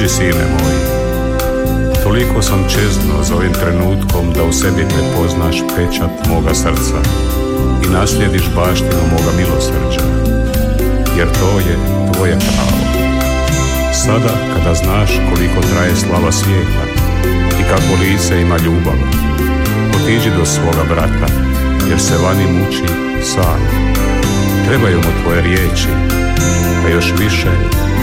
Dođi, sine moj, toliko sam čeznuo za ovim trenutkom da u sebi prepoznaš pečat moga srca i naslijediš baštinu moga milosrđa, jer to je tvoje pravo. Sada kada znaš koliko traje slava svijeta i kako lice ima ljubav, otiđi do svoga brata, jer se vani muči sam. Trebaju mu tvoje riječi, a još više